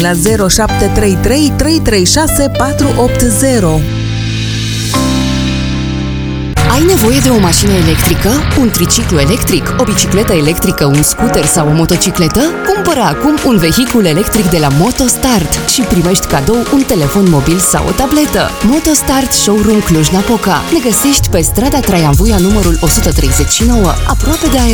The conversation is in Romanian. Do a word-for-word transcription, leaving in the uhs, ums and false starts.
la zero șapte trei trei trei trei șase patru opt zero. Ai nevoie de o mașină electrică, un triciclu electric, o bicicletă electrică, un scooter sau o motocicletă? Cumpără acum un vehicul electric de la Motostart și primești cadou un telefon mobil sau o tabletă. Motostart Showroom Cluj-Napoca. Ne găsești pe strada Traian Vuia numărul o sută treizeci și nouă, aproape de aeroport.